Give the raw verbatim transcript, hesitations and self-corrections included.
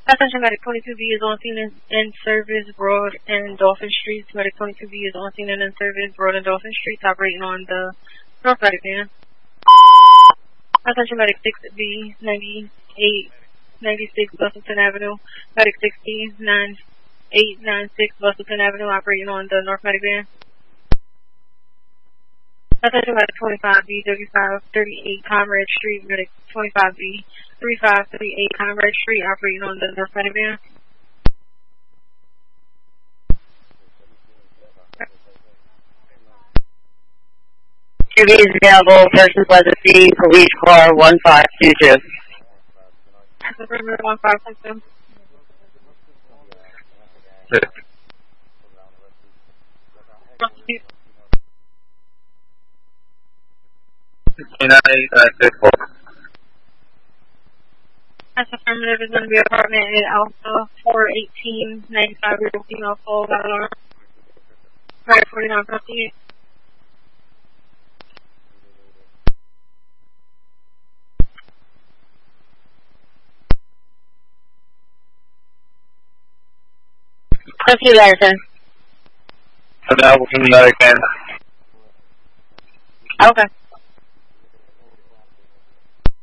Attention, Medic twenty-two B is on scene and in service, Broad and Dolphin Streets. Medic twenty-two B is on scene and in service, Broad and Dolphin Streets, operating on the North Medic van. Attention, Medic six B, ninety-eight ninety-six Bustleton Avenue. Medic six B, nine eight nine six Bustleton Avenue, operating on the North Medic van. Attention, Medic twenty-five B, thirty-five thirty-eight Comrade Street. Medic twenty-five B, thirty-five thirty-eight Comrade Street, operating on the North Medic van. Q B is available, person pleasant scene, police car one five two two. one five two two. That's affirmative. Is going to be apartment at Alpha four eighteen ninety-five year old female full got alarm. Right, forty-nine fifty-eight. Let's see later, sir. Available from the Medic van. Okay.